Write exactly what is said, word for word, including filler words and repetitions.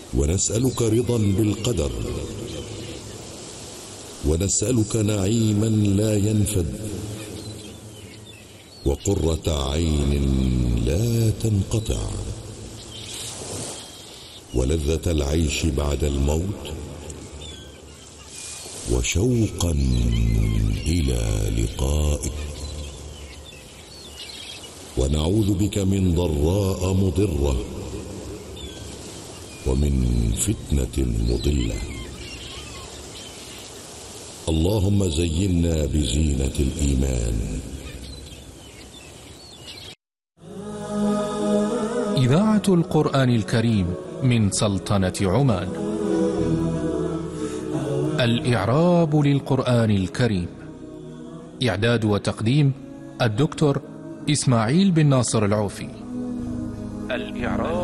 ونسألك رضا بالقدر، ونسألك نعيما لا ينفد، وقرة عين لا تنقطع، ولذة العيش بعد الموت، وشوقا إلى لقائك. ونعوذ بك من ضراء مضرة، ومن فتنة مضلة. اللهم زينا بزينة الإيمان. إذاعة القرآن الكريم من سلطنة عمان. الإعراب للقرآن الكريم. إعداد وتقديم الدكتور إسماعيل بن ناصر العوفي. الإعراب